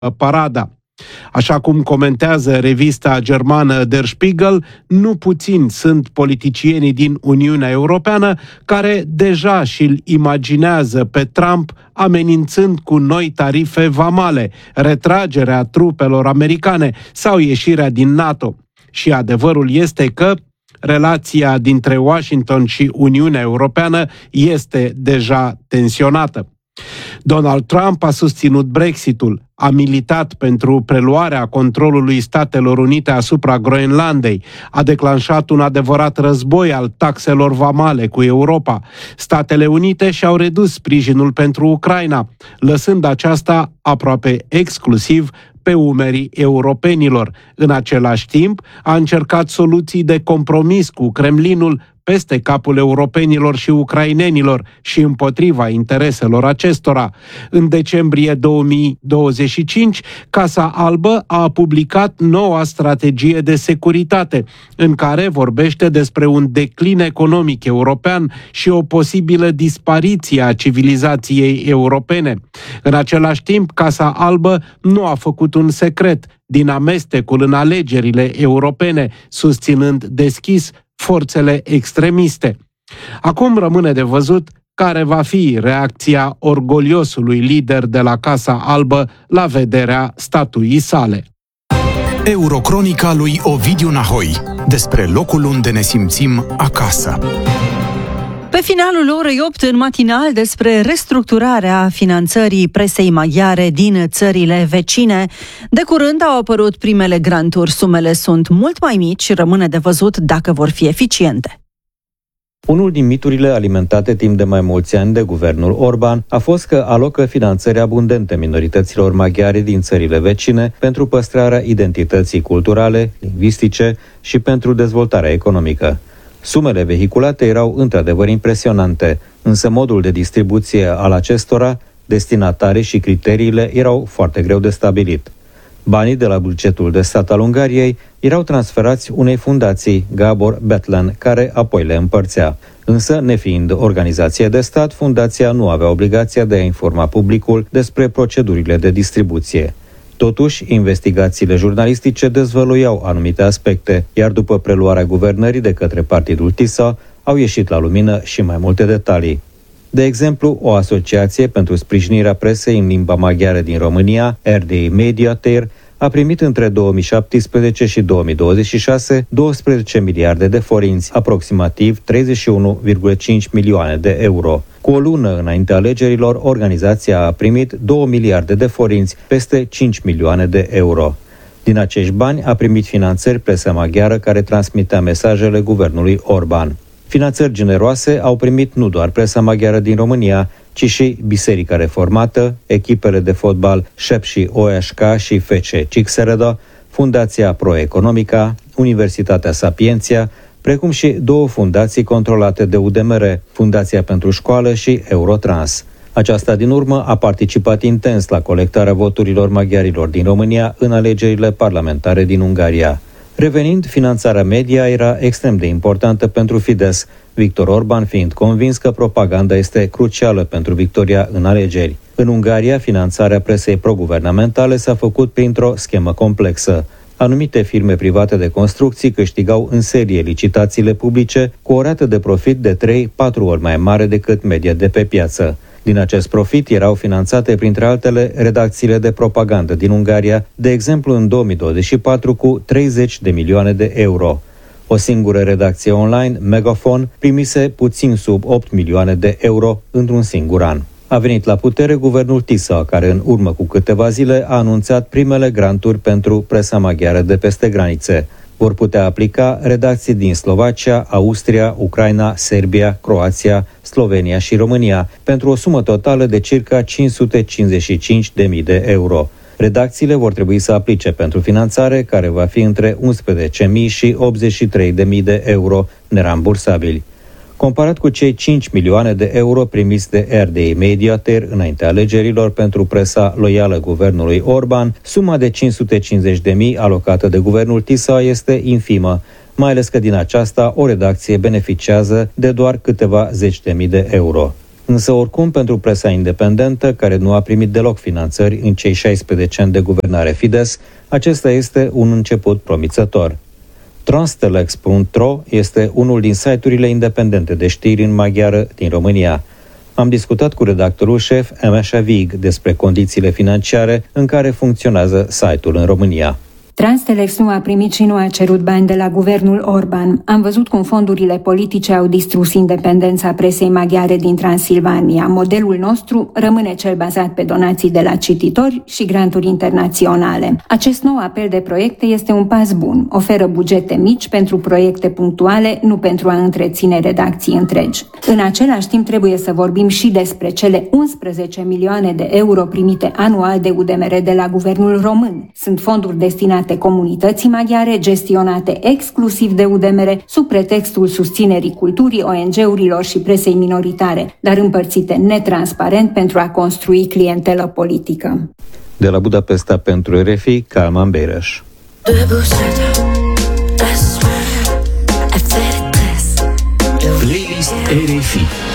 parada. Așa cum comentează revista germană Der Spiegel, nu puțini sunt politicienii din Uniunea Europeană care deja și-l imaginează pe Trump amenințând cu noi tarife vamale, retragerea trupelor americane sau ieșirea din NATO. Și adevărul este că relația dintre Washington și Uniunea Europeană este deja tensionată. Donald Trump a susținut Brexitul, a militat pentru preluarea controlului Statelor Unite asupra Groenlandei, a declanșat un adevărat război al taxelor vamale cu Europa. Statele Unite și-au redus sprijinul pentru Ucraina, lăsând aceasta aproape exclusiv pe umerii europenilor. În același timp, a încercat soluții de compromis cu Kremlinul peste capul europenilor și ucrainenilor și împotriva intereselor acestora. În decembrie 2025, Casa Albă a publicat noua strategie de securitate, în care vorbește despre un declin economic european și o posibilă dispariție a civilizației europene. În același timp, Casa Albă nu a făcut un secret din amestecul în alegerile europene, susținând deschis forțele extremiste. Acum rămâne de văzut care va fi reacția orgoliosului lider de la Casa Albă la vederea statuii sale. Eurocronica lui Ovidiu Nahoi, despre locul unde ne simțim acasă. Pe finalul orei 8 în matinal despre restructurarea finanțării presei maghiare din țările vecine. De curând au apărut primele granturi, sumele sunt mult mai mici, rămâne de văzut dacă vor fi eficiente. Unul din miturile alimentate timp de mai mulți ani de guvernul Orban a fost că alocă finanțări abundente minorităților maghiare din țările vecine pentru păstrarea identității culturale, lingvistice și pentru dezvoltarea economică. Sumele vehiculate erau într-adevăr impresionante, însă modul de distribuție al acestora, destinatarii și criteriile erau foarte greu de stabilit. Banii de la bugetul de stat al Ungariei erau transferați unei fundații, Gábor Betlen, care apoi le împărțea. Însă, nefiind organizație de stat, fundația nu avea obligația de a informa publicul despre procedurile de distribuție. Totuși, investigațiile jurnalistice dezvăluiau anumite aspecte, iar după preluarea guvernării de către partidul TISA, au ieșit la lumină și mai multe detalii. De exemplu, o asociație pentru sprijinirea presei în limba maghiară din România, RDI Media Tér, a primit între 2017 și 2026 12 miliarde de forinți, aproximativ 31,5 milioane de euro. Cu o lună înainte alegerilor, organizația a primit 2 miliarde de forinți, peste 5 milioane de euro. Din acești bani a primit finanțări presa maghiară care transmitea mesajele guvernului Orban. Finanțări generoase au primit nu doar presa maghiară din România, ci și Biserica Reformată, echipele de fotbal Sepsi OSK și FC Csíkszereda, Fundația Pro-Economica, Universitatea Sapientia, precum și două fundații controlate de UDMR, Fundația pentru Școală și Eurotrans. Aceasta din urmă a participat intens la colectarea voturilor maghiarilor din România în alegerile parlamentare din Ungaria. Revenind, finanțarea media era extrem de importantă pentru Fidesz, Viktor Orban fiind convins că propaganda este crucială pentru victoria în alegeri. În Ungaria, finanțarea presei proguvernamentale s-a făcut printr-o schemă complexă. Anumite firme private de construcții câștigau în serie licitațiile publice cu o rată de profit de 3-4 ori mai mare decât media de pe piață. Din acest profit erau finanțate, printre altele, redacțiile de propagandă din Ungaria, de exemplu în 2024 cu 30 de milioane de euro. O singură redacție online, Megafon, primise puțin sub 8 milioane de euro într-un singur an. A venit la putere guvernul TISA, care în urmă cu câteva zile a anunțat primele granturi pentru presa maghiară de peste granițe. Vor putea aplica redacții din Slovacia, Austria, Ucraina, Serbia, Croația, Slovenia și România, pentru o sumă totală de circa 555.000 de euro. Redacțiile vor trebui să aplice pentru finanțare, care va fi între 11.000 și 83.000 de euro nerambursabili. Comparat cu cei 5 milioane de euro primiți de RDI Media Tér înaintea alegerilor pentru presa loială guvernului Orban, suma de 550.000 alocată de guvernul TISA este infimă, mai ales că din aceasta o redacție beneficiază de doar câteva zeci de mii de euro. Însă oricum pentru presa independentă, care nu a primit deloc finanțări în cei 16 ani de guvernare Fidesz, acesta este un început promițător. Transtelex.ro este unul din site-urile independente de știri în maghiară din România. Am discutat cu redactorul șef Emeșa Vig despre condițiile financiare în care funcționează site-ul în România. Transtelex nu a primit și nu a cerut bani de la guvernul Orban. Am văzut cum fondurile politice au distrus independența presei maghiare din Transilvania. Modelul nostru rămâne cel bazat pe donații de la cititori și granturi internaționale. Acest nou apel de proiecte este un pas bun. Oferă bugete mici pentru proiecte punctuale, nu pentru a întreține redacții întregi. În același timp trebuie să vorbim și despre cele 11 milioane de euro primite anual de UDMR de la guvernul român. Sunt fonduri destinate comunității maghiare, gestionate exclusiv de UDMR, sub pretextul susținerii culturii, ONG-urilor și presei minoritare, dar împărțite netransparent pentru a construi clientelă politică. De la Budapesta pentru RFI, Calman Bereș. Playlist RFI.